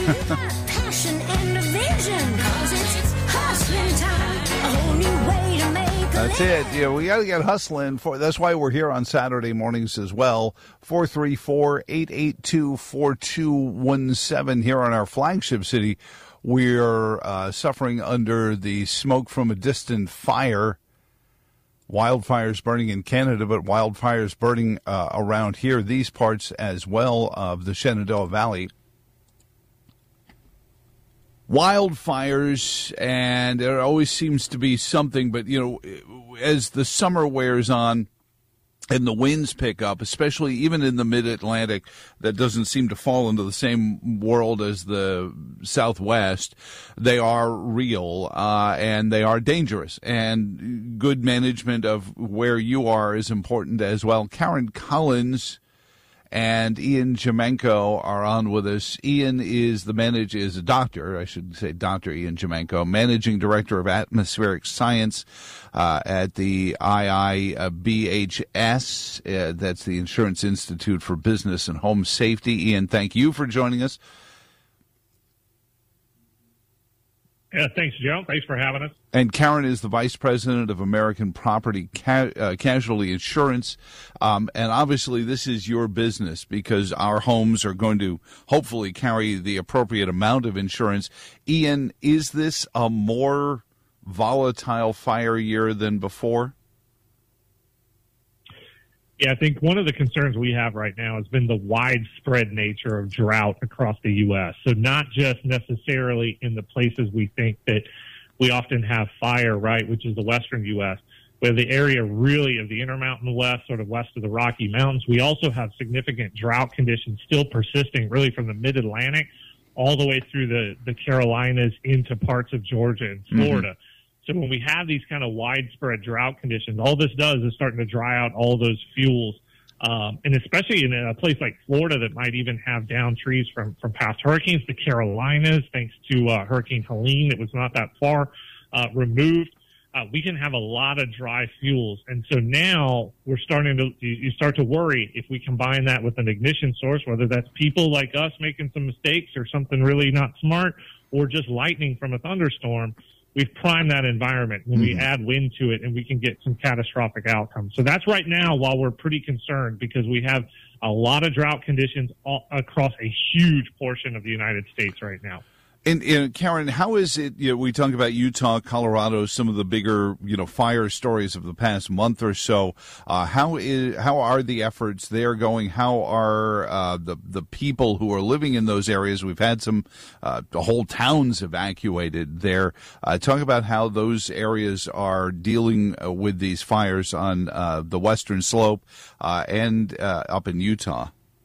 got passion and a vision, 'cause it's hustling time. A whole new way to make a That's it. We got to get hustling. That's why we're here on Saturday mornings as well. 434-882-4217 here on our flagship city. We're suffering under the smoke from a distant fire. Wildfires burning in Canada, but wildfires burning around here, these parts as well of the Shenandoah Valley. Wildfires, and there always seems to be something, but, as the summer wears on and the winds pick up, especially even in the mid-Atlantic, that doesn't seem to fall into the same world as the Southwest, they are real, and they are dangerous. And good management of where you are is important as well. Karen Collins and Ian Jemenko are on with us. Ian is a doctor, I should say Dr. Ian Jemenko, Managing Director of Atmospheric Science at the IIBHS. That's the Insurance Institute for Business and Home Safety. Ian, thank you for joining us. Yeah, thanks, Joe. Thanks for having us. And Karen is the Vice President of American Property Casualty Insurance. And obviously this is your business because our homes are going to hopefully carry the appropriate amount of insurance. Ian, is this a more volatile fire year than before? Yeah, I think one of the concerns we have right now has been the widespread nature of drought across the U.S. So not just necessarily in the places we think that we often have fire, right, which is the western U.S., but the area really of the Intermountain West, sort of west of the Rocky Mountains. We also have significant drought conditions still persisting really from the mid-Atlantic all the way through the Carolinas into parts of Georgia and Florida. Mm-hmm. So when we have these kind of widespread drought conditions, all this does is starting to dry out all those fuels. And especially in a place like Florida that might even have down trees from past hurricanes, the Carolinas, thanks to Hurricane Helene that was not that far removed, we can have a lot of dry fuels. And so now you start to worry if we combine that with an ignition source, whether that's people like us making some mistakes or something really not smart, or just lightning from a thunderstorm. We've primed that environment when we add wind to it, and we can get some catastrophic outcomes. So that's right now while we're pretty concerned because we have a lot of drought conditions across a huge portion of the United States right now. And Karen, how is it, we talk about Utah, Colorado, some of the bigger, fire stories of the past month or so. How are the efforts there going? How are the people who are living in those areas? We've had some whole towns evacuated there. Talk about how those areas are dealing with these fires on the western slope and up in Utah.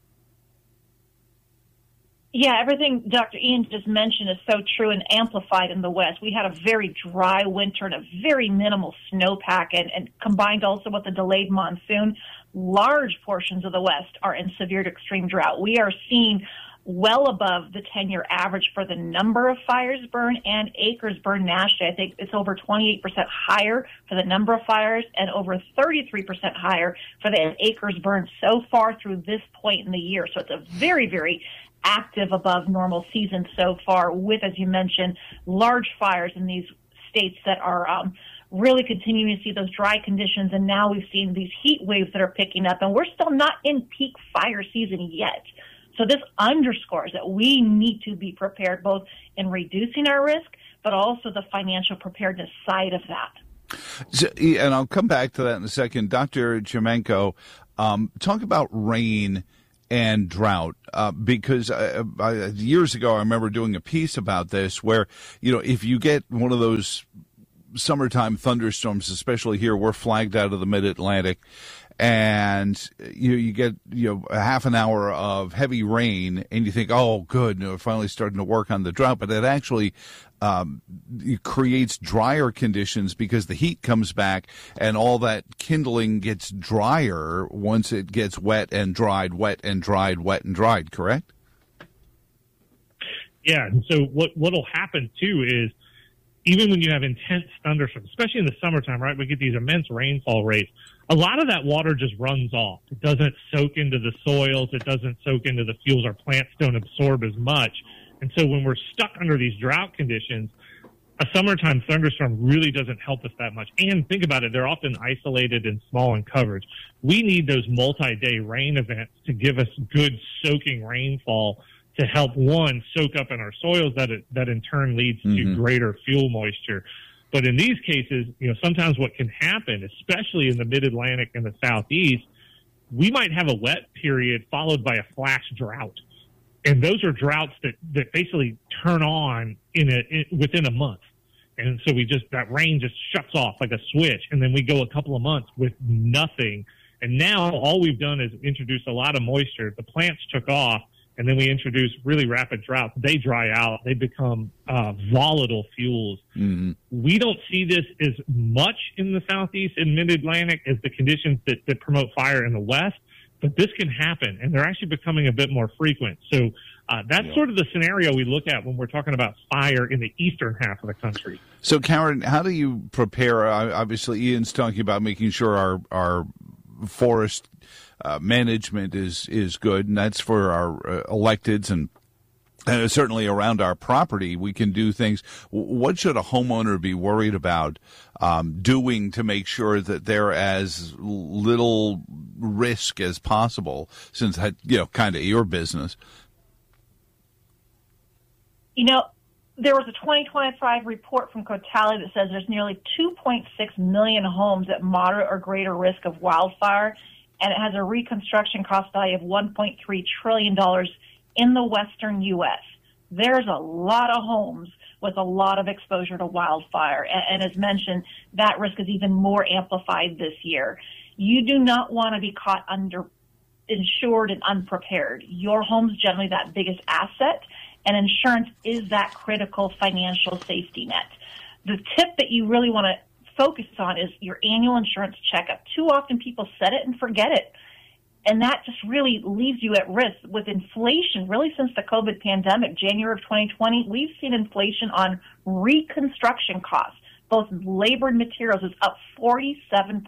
Yeah, everything Dr. Ian just mentioned is so true and amplified in the West. We had a very dry winter and a very minimal snowpack, and combined also with the delayed monsoon, large portions of the West are in severe to extreme drought. We are seeing well above the 10-year average for the number of fires burned and acres burned nationally. I think it's over 28% higher for the number of fires and over 33% higher for the acres burned so far through this point in the year. So it's a very, very active above normal season so far with, as you mentioned, large fires in these states that are really continuing to see those dry conditions. And now we've seen these heat waves that are picking up, and we're still not in peak fire season yet. So this underscores that we need to be prepared both in reducing our risk, but also the financial preparedness side of that. So, and I'll come back to that in a second. Dr. Jemenko, talk about rain and drought, because years ago I remember doing a piece about this where, if you get one of those summertime thunderstorms, especially here, we're flagged out of the mid-Atlantic, and you get a half an hour of heavy rain, and you think, oh, good, we're finally starting to work on the drought, but it actually it creates drier conditions because the heat comes back and all that kindling gets drier once it gets wet and dried, wet and dried, wet and dried, correct? Yeah, and so what'll happen too is even when you have intense thunderstorms, especially in the summertime, right, we get these immense rainfall rates, a lot of that water just runs off. It doesn't soak into the soils. It doesn't soak into the fuels. Our plants don't absorb as much. And so when we're stuck under these drought conditions, a summertime thunderstorm really doesn't help us that much. And think about it, they're often isolated and small in coverage. We need those multi-day rain events to give us good soaking rainfall to help, one, soak up in our soils that in turn leads to greater fuel moisture. But in these cases, sometimes what can happen, especially in the mid-Atlantic and the Southeast, we might have a wet period followed by a flash drought. And those are droughts that basically turn on within a month. And so that rain just shuts off like a switch. And then we go a couple of months with nothing. And now all we've done is introduce a lot of moisture. The plants took off, and then we introduce really rapid droughts. They dry out. They become volatile fuels. Mm-hmm. We don't see this as much in the Southeast and Mid-Atlantic as the conditions that promote fire in the West. But this can happen, and they're actually becoming a bit more frequent. So that's sort of the scenario we look at when we're talking about fire in the eastern half of the country. So, Karen, how do you prepare? Obviously, Ian's talking about making sure our forest management is good, and that's for our electeds and certainly around our property. We can do things. What should a homeowner be worried about doing to make sure that they're as little risk as possible, since that, kind of your business? There was a 2025 report from Cotality that says there's nearly 2.6 million homes at moderate or greater risk of wildfire, and it has a reconstruction cost value of $1.3 trillion in the western U.S. There's a lot of homes with a lot of exposure to wildfire. And as mentioned, that risk is even more amplified this year. You do not want to be caught underinsured and unprepared. Your home's generally that biggest asset, and insurance is that critical financial safety net. The tip that you really want to focus on is your annual insurance checkup. Too often people set it and forget it. And that just really leaves you at risk. With inflation, really since the COVID pandemic, January of 2020, we've seen inflation on reconstruction costs, both labor and materials, is up 47%.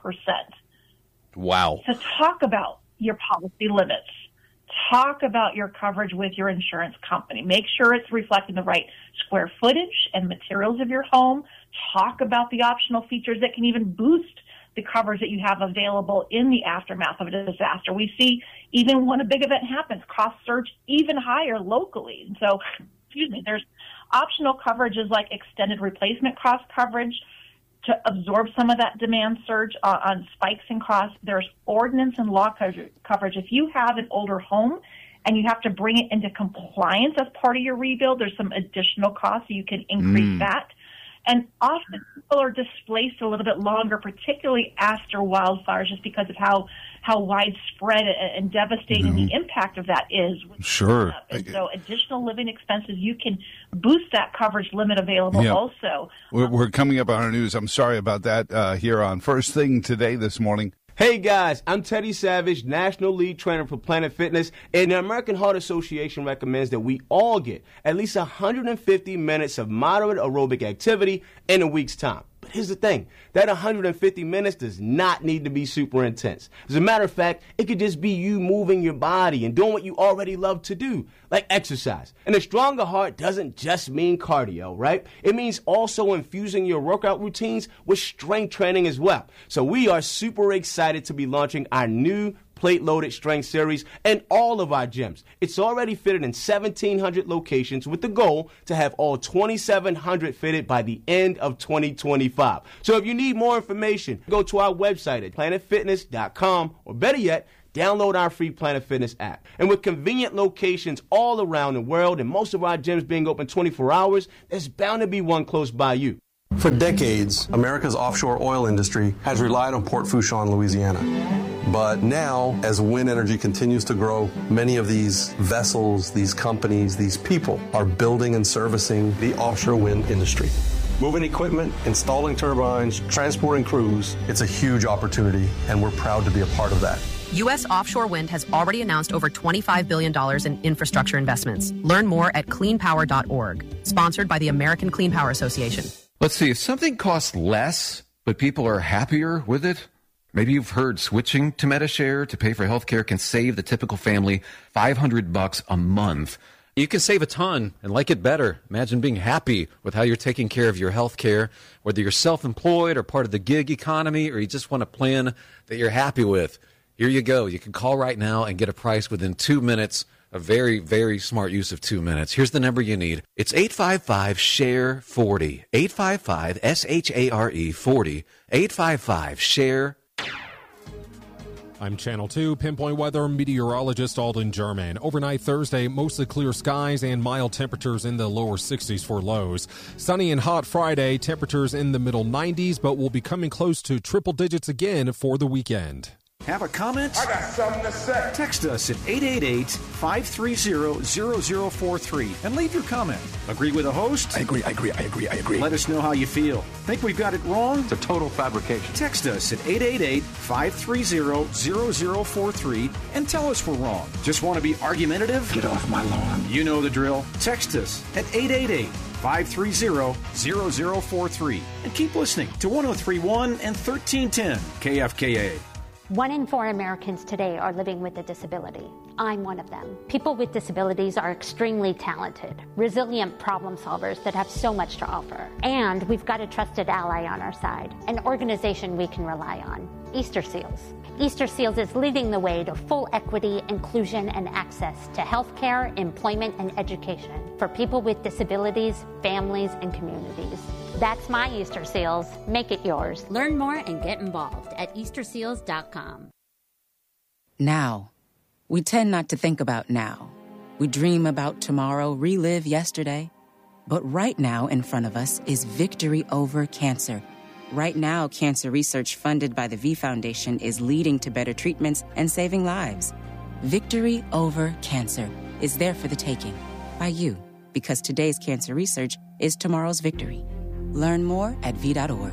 Wow. So talk about your policy limits. Talk about your coverage with your insurance company. Make sure it's reflecting the right square footage and materials of your home. Talk about the optional features that can even boost the coverage that you have available in the aftermath of a disaster. We see even when a big event happens, costs surge even higher locally. And so, there's optional coverages like extended replacement cost coverage to absorb some of that demand surge on spikes in costs. There's ordinance and law coverage. If you have an older home and you have to bring it into compliance as part of your rebuild, there's some additional costs, so you can increase that. And often people are displaced a little bit longer, particularly after wildfires, just because of how widespread and devastating the impact of that is. Sure. And so additional living expenses, you can boost that coverage limit available also. We're coming up on our news. I'm sorry about that here on First Thing Today this morning. Hey guys, I'm Teddy Savage, National Lead Trainer for Planet Fitness, and the American Heart Association recommends that we all get at least 150 minutes of moderate aerobic activity in a week's time. But here's the thing, that 150 minutes does not need to be super intense. As a matter of fact, it could just be you moving your body and doing what you already love to do, like exercise. And a stronger heart doesn't just mean cardio, right? It means also infusing your workout routines with strength training as well. So we are super excited to be launching our new plate-loaded strength series in all of our gyms. It's already fitted in 1,700 locations with the goal to have all 2,700 fitted by the end of 2025. So if you need more information, go to our website at planetfitness.com, or better yet, download our free Planet Fitness app. And with convenient locations all around the world and most of our gyms being open 24 hours, there's bound to be one close by you. For decades, America's offshore oil industry has relied on Port Fourchon, Louisiana. But now, as wind energy continues to grow, many of these vessels, these companies, these people are building and servicing the offshore wind industry. Moving equipment, installing turbines, transporting crews, it's a huge opportunity, and we're proud to be a part of that. U.S. offshore wind has already announced over $25 billion in infrastructure investments. Learn more at cleanpower.org. Sponsored by the American Clean Power Association. Let's see, if something costs less, but people are happier with it, maybe you've heard switching to Medi-Share to pay for healthcare can save the typical family $500 a month. You can save a ton and like it better. Imagine being happy with how you're taking care of your health care, whether you're self-employed or part of the gig economy, or you just want a plan that you're happy with. Here you go. You can call right now and get a price within 2 minutes. A very, very smart use of 2 minutes. Here's the number you need. It's 855-SHARE-40. 855-SHARE-40. 855-SHARE. I'm Channel 2 Pinpoint Weather meteorologist Alden German. Overnight Thursday, mostly clear skies and mild temperatures in the lower 60s for lows. Sunny and hot Friday, temperatures in the middle 90s, but will be coming close to triple digits again for the weekend. Have a comment? I got something to say. Text us at 888-530-0043 and leave your comment. Agree with the host? I agree. Let us know how you feel. Think we've got it wrong? It's a total fabrication. Text us at 888-530-0043 and tell us we're wrong. Just want to be argumentative? Get off my lawn. You know the drill. Text us at 888-530-0043 and keep listening to 103.1 and 1310 KFKA. 1 in 4 Americans today are living with a disability. I'm one of them. People with disabilities are extremely talented, resilient problem solvers that have so much to offer. And we've got a trusted ally on our side, an organization we can rely on, Easter Seals. Easter Seals is leading the way to full equity, inclusion, and access to healthcare, employment, and education for people with disabilities, families, and communities. That's my Easter Seals. Make it yours. Learn more and get involved at EasterSeals.com. Now. We tend not to think about now. We dream about tomorrow, relive yesterday. But right now in front of us is victory over cancer. Right now, cancer research funded by the V Foundation is leading to better treatments and saving lives. Victory over cancer is there for the taking by you, because today's cancer research is tomorrow's victory. Learn more at V.org.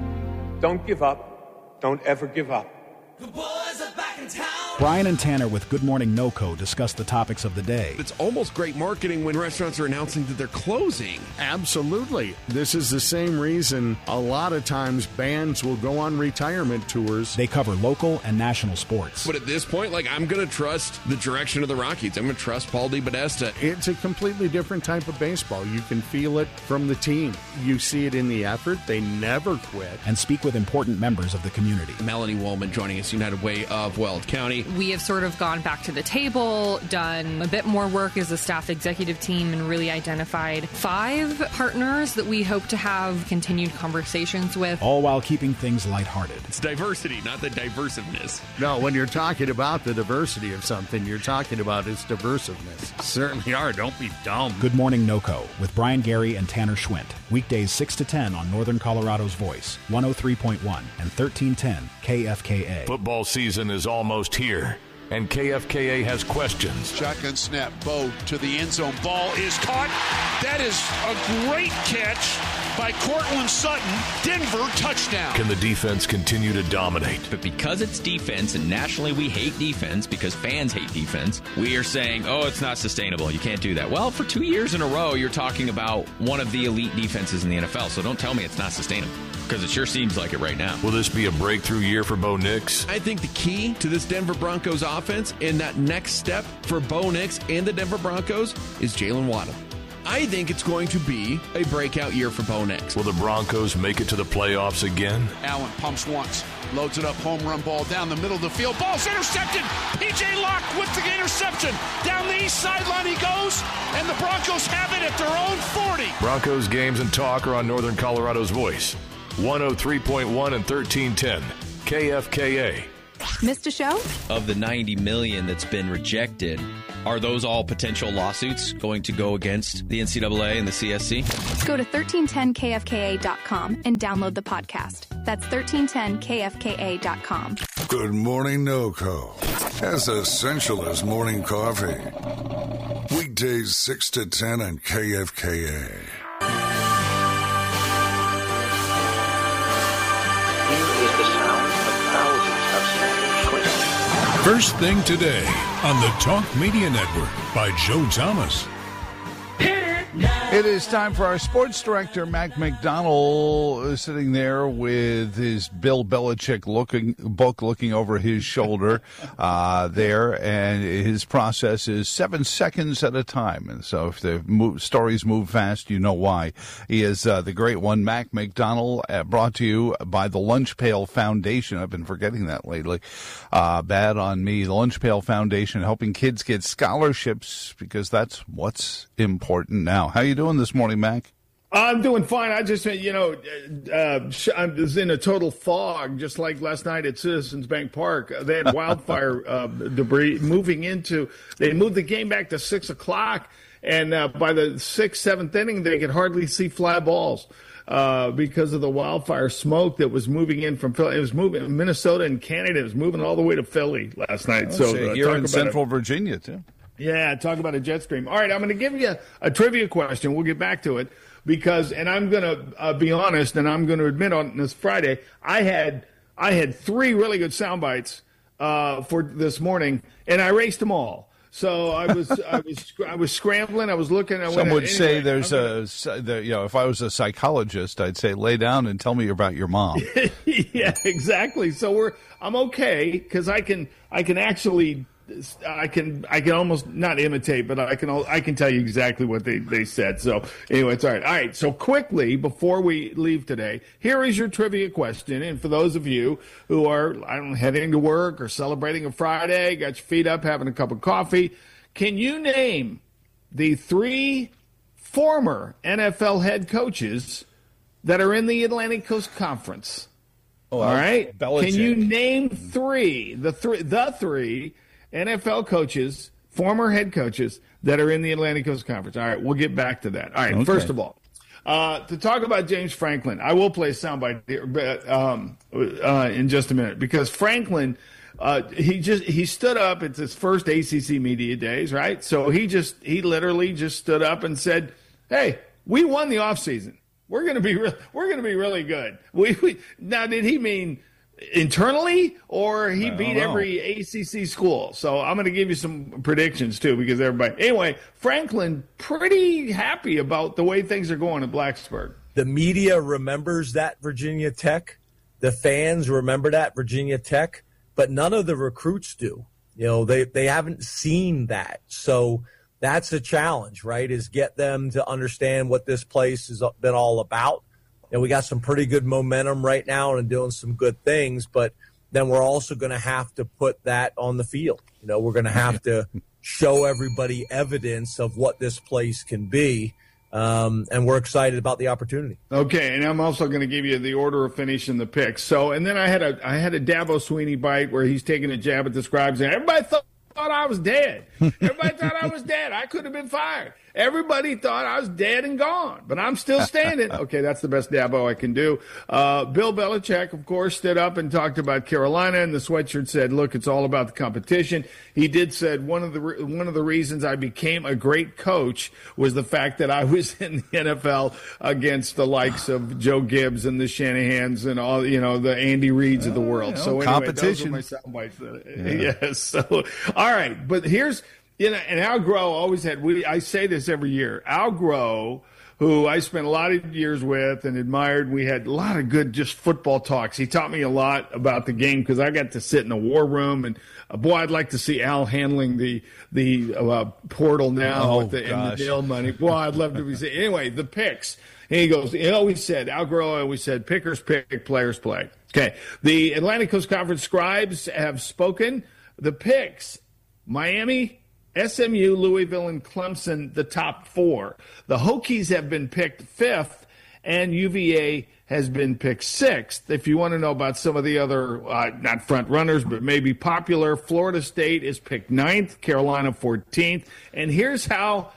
Don't give up. Don't ever give up. The boys are back in town. Brian and Tanner with Good Morning NoCo discuss the topics of the day. It's almost great marketing when restaurants are announcing that they're closing. Absolutely. This is the same reason a lot of times bands will go on retirement tours. They cover local and national sports. But at this point, I'm going to trust the direction of the Rockies. I'm going to trust Paul DePodesta. It's a completely different type of baseball. You can feel it from the team. You see it in the effort. They never quit. And speak with important members of the community. Melanie Woolman joining us, United Way of Weld County. We have sort of gone back to the table, done a bit more work as a staff executive team, and really identified 5 partners that we hope to have continued conversations with. All while keeping things lighthearted. It's diversity, not the diversiveness. No, when you're talking about the diversity of something, you're talking about its diversiveness. Certainly are. Don't be dumb. Good Morning NoCo with Brian Gary and Tanner Schwint. Weekdays 6 to 10 on Northern Colorado's Voice, 103.1 and 1310 KFKA. Football season is almost here, and KFKA has questions. Shotgun snap, Bo to the end zone. Ball is caught. That is a great catch by Cortland Sutton. Denver touchdown. Can the defense continue to dominate? But because it's defense, and nationally we hate defense because fans hate defense, we are saying, oh, it's not sustainable. You can't do that. Well, for 2 years in a row, you're talking about one of the elite defenses in the NFL, so don't tell me it's not sustainable, because it sure seems like it right now. Will this be a breakthrough year for Bo Nix? I think the key to this Denver Broncos offense and that next step for Bo Nix and the Denver Broncos is Jalen Waddle. I think it's going to be a breakout year for Bo Nix. Will the Broncos make it to the playoffs again? Allen pumps once, loads it up, home run ball down the middle of the field. Ball's intercepted. P.J. Locke with the interception. Down the east sideline he goes, and the Broncos have it at their own 40. Broncos games and talk are on Northern Colorado's Voice, 103.1 and 1310 KFKA. Missed a show? Of the $90 million that's been rejected, are those all potential lawsuits going to go against the NCAA and the CSC? Go to 1310kfka.com and download the podcast. That's 1310kfka.com. Good Morning NoCo. As essential as morning coffee. Weekdays 6 to 10 on KFKA. First thing today on the Talk Media Network by Joe Thomas. Hit it now. It is time for our sports director, Mac McDonald, sitting there with his Bill Belichick looking over his shoulder there, and his process is 7 seconds at a time. And so if the stories move fast, you know why. He is the great one, Mac McDonald, brought to you by the Lunch Pail Foundation. I've been forgetting that lately. Bad on me. The Lunch Pail Foundation, helping kids get scholarships, because that's what's important now. How you doing this morning, Mac? I'm doing fine. I just, I was in a total fog, just like last night at Citizens Bank Park. They had wildfire debris moving into. They moved the game back to 6 o'clock, and by the 6th, 7th inning, they could hardly see fly balls because of the wildfire smoke that was moving in from Philly. It was moving Minnesota and Canada. It was moving all the way to Philly last night. So you're in Central Virginia too. Yeah, talk about a jet stream. All right, I'm going to give you a trivia question. We'll get back to it and I'm going to be honest, and I'm going to admit on this Friday, I had 3 really good sound bites for this morning, and I raced them all. So I was scrambling. I was looking. Some would say if I was a psychologist, I'd say lay down and tell me about your mom. Yeah, exactly. So I'm okay because I can actually. I can almost not imitate, but I can tell you exactly what they said. So anyway, it's all right. All right. So quickly, before we leave today, here is your trivia question. And for those of you who are heading to work or celebrating a Friday, got your feet up, having a cup of coffee, can you name the 3 former NFL head coaches that are in the Atlantic Coast Conference? All right. Belichick. Can you name 3? The three NFL coaches, former head coaches that are in the Atlantic Coast Conference. All right, we'll get back to that. All right, okay. First of all, to talk about James Franklin, I will play a soundbite in just a minute, because Franklin, he stood up. It's his first ACC media days, right? So he literally just stood up and said, "Hey, we won the offseason. We're going to be really good." Now, did he mean internally, or he beat every ACC school? So I'm going to give you some predictions too, because anyway, Franklin pretty happy about the way things are going at Blacksburg. The media remembers that Virginia Tech, the fans remember that Virginia Tech, but none of the recruits do. They haven't seen that. So that's a challenge, right? Is get them to understand what this place has been all about. We got some pretty good momentum right now and doing some good things, but then we're also going to have to put that on the field. We're going to have to show everybody evidence of what this place can be, and we're excited about the opportunity. Okay, and I'm also going to give you the order of finishing the picks. So, and then I had a Dabo Swinney bite where he's taking a jab at the Scribes, and everybody thought I was dead. Everybody thought I was dead. I could have been fired. Everybody thought I was dead and gone, but I'm still standing. Okay, that's the best Dabo I can do. Bill Belichick, of course, stood up and talked about Carolina, and the sweatshirt said, "Look, it's all about the competition." He did said one of the reasons I became a great coach was the fact that I was in the NFL against the likes of Joe Gibbs and the Shanahans and all, the Andy Reids of the world. So anyway, competition. Those are my sound bites. Yeah. Yes. So all right, but here's. And Al Groh always had, I say this every year, Al Groh, who I spent a lot of years with and admired, we had a lot of good just football talks. He taught me a lot about the game because I got to sit in the war room, and boy, I'd like to see Al handling the portal now and the deal money. Boy, I'd love to be. Anyway, the picks. And he goes, Al Groh always said, pickers pick, players play. Okay, the Atlantic Coast Conference Scribes have spoken. The picks, Miami, SMU, Louisville, and Clemson, the top 4. The Hokies have been picked 5th, and UVA has been picked 6th. If you want to know about some of the other, not front runners, but maybe popular, Florida State is picked 9th, Carolina 14th. And here's how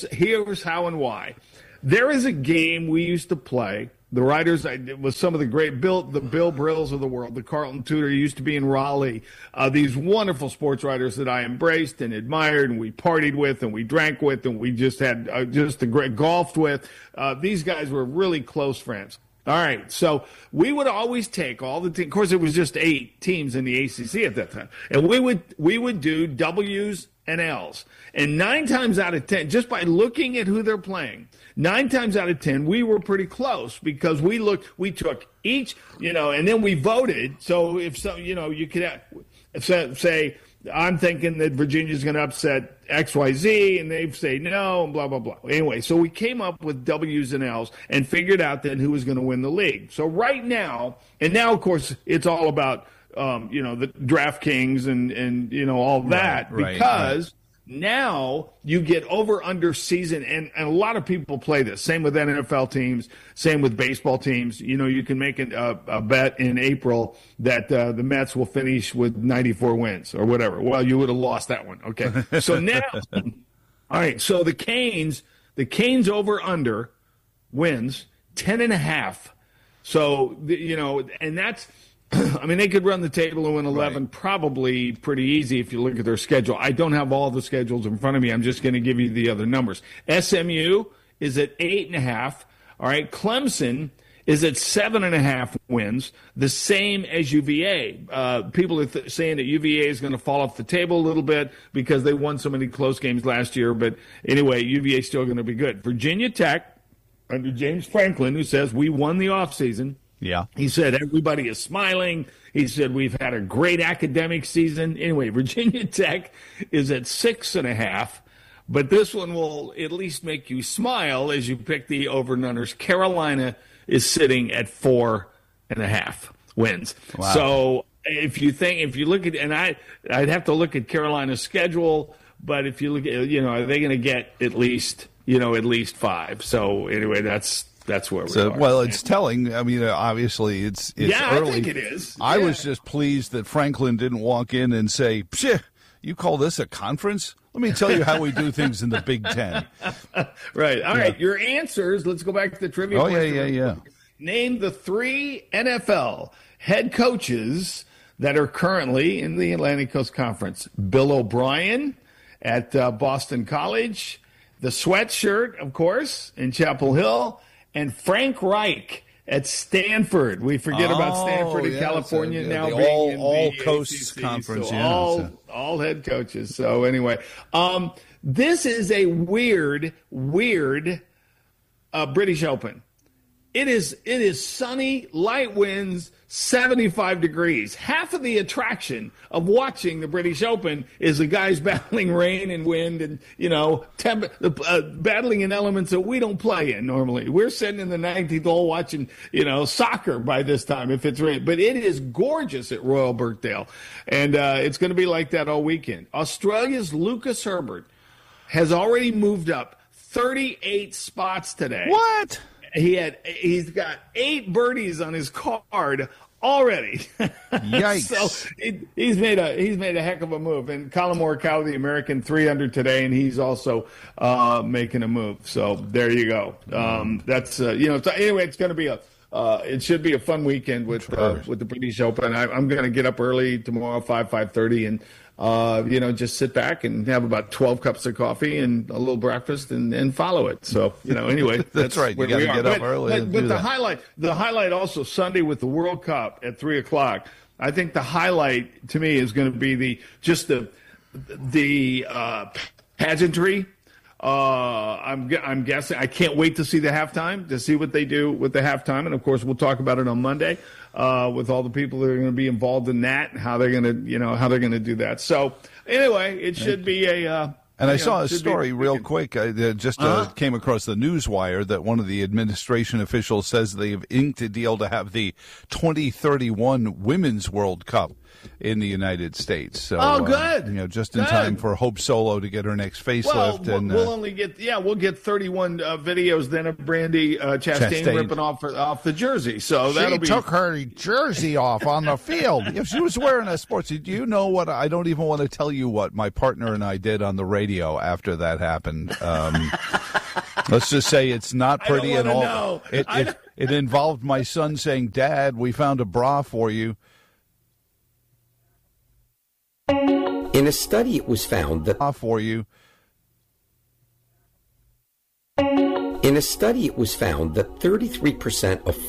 and why. There is a game we used to play. The writers, it was some of the great Bill Brills of the world. The Carlton Tudor used to be in Raleigh. These wonderful sports writers that I embraced and admired, and we partied with, and we drank with, and we just had just a great golfed with. These guys were really close friends. All right, so we would always take all the teams. Of course, it was just 8 teams in the ACC at that time, and we would do W's and L's. And 9 times out of 10, just by looking at who they're playing, 9 times out of 10, we were pretty close because we took each, and then we voted. So if so, you could say, I'm thinking that Virginia's going to upset XYZ, and they say no, and blah, blah, blah. Anyway, so we came up with W's and L's and figured out then who was going to win the league. So right now, and now, of course, it's all about, the DraftKings and all that because now you get over-under season, and a lot of people play this. Same with NFL teams, same with baseball teams. You can make a bet in April that the Mets will finish with 94 wins or whatever. Well, you would have lost that one. Okay. So now, all right, so the Canes over-under wins 10.5. So, and that's – I mean, they could run the table and win 11 probably pretty easy if you look at their schedule. I don't have all the schedules in front of me. I'm just going to give you the other numbers. SMU is at 8.5. All right. Clemson is at 7.5 wins, the same as UVA. People are saying that UVA is going to fall off the table a little bit because they won so many close games last year. But anyway, UVA is still going to be good. Virginia Tech, under James Franklin, who says we won the offseason. Yeah. He said everybody is smiling. He said we've had a great academic season. Anyway, Virginia Tech is at 6.5, but this one will at least make you smile as you pick the over and unders. Carolina is sitting at 4.5 wins. Wow. So if you look at, and I'd have to look at Carolina's schedule, but if you look at, are they going to get at least 5? So anyway, that's where we are. Well, it's telling. I mean, obviously, it's early. I think it is. I was just pleased that Franklin didn't walk in and say, "Psh, you call this a conference? Let me tell you how we do things in the Big Ten." Right. All right. Your answers. Let's go back to the trivia. Yeah. Name the 3 NFL head coaches that are currently in the Atlantic Coast Conference. Bill O'Brien at Boston College, the sweatshirt, of course, in Chapel Hill, and Frank Reich at Stanford. We forget about Stanford in California now being in all the Coast ACC, Conference. So all head coaches. So anyway, this is a weird British Open. It is sunny, light winds, 75 degrees. Half of the attraction of watching the British Open is the guys battling rain and wind and, battling in elements that we don't play in normally. We're sitting in the 19th hole watching, soccer by this time if it's rain. But it is gorgeous at Royal Birkdale. And it's going to be like that all weekend. Australia's Lucas Herbert has already moved up 38 spots today. What? He's got 8 birdies on his card already. Yikes! So he's made a heck of a move. And Colin Morikawa, the American, 3 under today, and he's also making a move. So there you go. That's anyway. It's going to be it should be a fun weekend with the British Open. I'm going to get up early tomorrow, 5:30, and just sit back and have about 12 cups of coffee and a little breakfast and follow it. So, anyway. that's right. You got to get up early. But the highlight also Sunday with the World Cup at 3:00. I think the highlight to me is going to be the pageantry. I'm guessing. I can't wait to see the halftime, to see what they do with the halftime, and of course we'll talk about it on Monday with all the people that are going to be involved in that, and how they're going to do that. So anyway, it should be a. And I saw a story real quick. I just came across the Newswire that one of the administration officials says they've inked a deal to have the 2031 Women's World Cup in the United States. So, good. Just in time for Hope Solo to get her next facelift. We'll get 31 videos then of Brandy Chastain ripping off the jersey. So she took her jersey off on the field. If she was wearing a sports, do you know what? I don't even want to tell you what my partner and I did on the radio after that happened. Let's just say it's not pretty at all. It involved my son saying, "Dad, we found a bra for you." In a study, it was found that In a study, it was found that 33% of